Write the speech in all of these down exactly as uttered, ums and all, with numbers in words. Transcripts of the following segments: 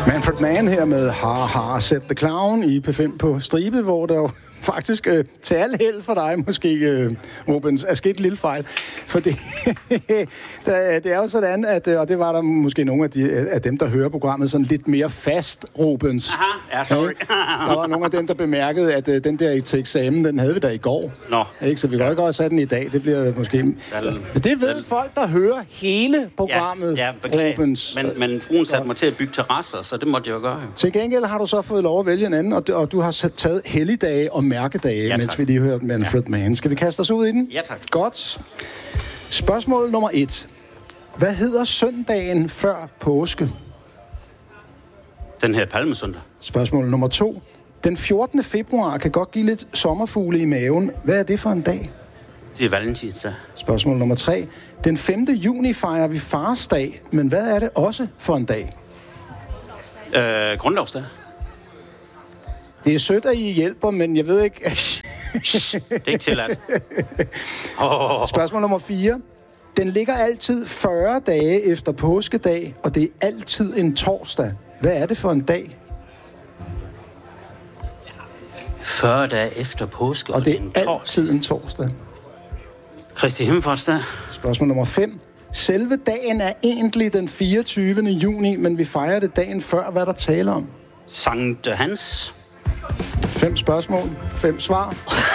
Manfred Mann her med Har Har Set the Clown i P fem på stribe, hvor der jo faktisk øh, til al held for dig måske, øh, Rubens, er sket en lille fejl. For det, det er jo sådan, at, og det var der måske nogle af, de, af dem, der hører programmet sådan lidt mere fast, Rubens. Aha, ja, sorry. Der var nogle af dem, der bemærkede, at øh, den der til eksamen, den havde vi der i går. Nå. Ikke? Så vi kan jo ikke også have den i dag. Det bliver måske... Vel, Men det ved vel. folk, der hører hele programmet, Ja, ja, beklager. Rubens. Men, men fruen satte mig til at bygge terrasser, så det måtte jeg jo gøre. Til gengæld har du så fået lov at vælge en anden, og du, og du har så taget helligdage og mærkedage, Ja, mens vi lige hørte Manfred ja. Mann. Skal vi kaste os ud i den? Ja, tak. Godt. Spørgsmål nummer et. Hvad hedder søndagen før påske? Den her palmesøndag. Spørgsmål nummer to. Den fjortende februar kan godt give lidt sommerfugle i maven. Hvad er det for en dag? Det er valentinsdag. Spørgsmål nummer tre. Den femte juni fejrer vi farsdag, men hvad er det også for en dag? Øh, grundlovsdag. Det er sødt, at I hjælper, men jeg ved ikke... Det er ikke tilladt. Oh. Spørgsmål nummer fire. Den ligger altid fyrre dage efter påskedag, og det er altid en torsdag. Hvad er det for en dag? fyrre dage efter påske, Og det er en torsdag. altid en torsdag. Kristi himmelfartsdag. Spørgsmål nummer fem. Selve dagen er egentlig den fireogtyvende juni, men vi fejrer det dagen før. Hvad er der tale om? Sankt Hans. Fem spørgsmål. Fem svar.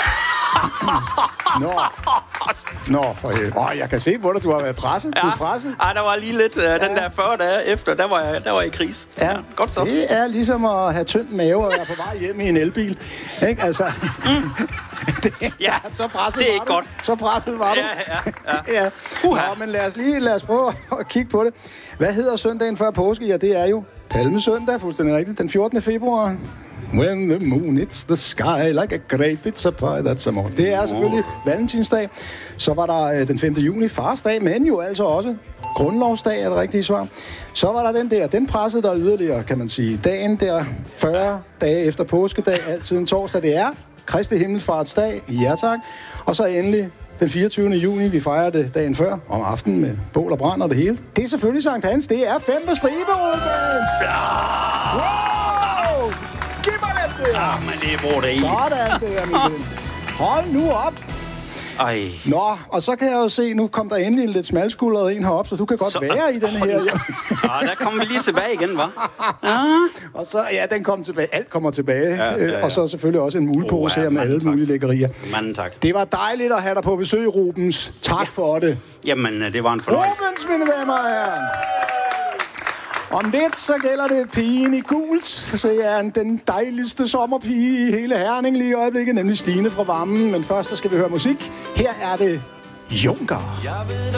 Nå. Nå, for helvede. Åh, jeg kan se på dig, du har været presset. Ja. Du er presset. Ja, der var lige lidt. Uh, ja. Den der fyrre dage efter, der var jeg, der var jeg i kris. Ja, ja, godt så. Det er ligesom at have tynd mave og være på vej hjem i en elbil. Ikke? Altså, mm. det, ja, så presset det er var ikke du. godt. Så presset var du. Ja, ja, ja. ja. Uh-huh. Nå, men lad os lige lad os prøve at kigge på det. Hvad hedder søndagen før påske? Ja, det er jo Palmesøndag, fuldstændig rigtigt. Den fjortende februar. When the moon hits the sky like a great pizza pie, that's a more. Det er selvfølgelig valentinsdag. Så var der øh, den femte juni, farsdag, men jo altså også grundlovsdag er det rigtige svar. Så var der den der, den pressede der yderligere, kan man sige. Dagen der, fyrre dage efter påskedag, altid en torsdag, det er Kristi himmelfartsdag, ja tak. Og så endelig den fireogtyvende juni, vi fejrer det dagen før, om aftenen med bål og brand og det hele. Det er selvfølgelig Sankt Hans, det er fem på stribe, Rubens! Ja! Wow! Giv mig lidt der! Ja, men det bruger det i. Sådan der, min ven. Hold nu op! Ej. Nå, og så kan jeg jo se, nu kom der endelig en lidt smalskuldret en herop, så du kan godt så, være i den her. Ja, der kommer vi lige tilbage igen, hva'? Ja. Og så, ja, den kommer tilbage. Alt kommer tilbage. Ja, ja, ja. Og så selvfølgelig også en mulepose oh, ja, her med alle tak. mulige lækkerier. Manden tak. Det var dejligt at have dig på besøg, Rubens. Tak ja. for det. Jamen, det var en fornøjelse. Rubens, mine damer og herrer. Om lidt, så gælder det pigen i gult. Så er han den dejligste sommerpige i hele Herning lige i øjeblikket, nemlig Stine fra Vammen. Men først så skal vi høre musik. Her er det Junker.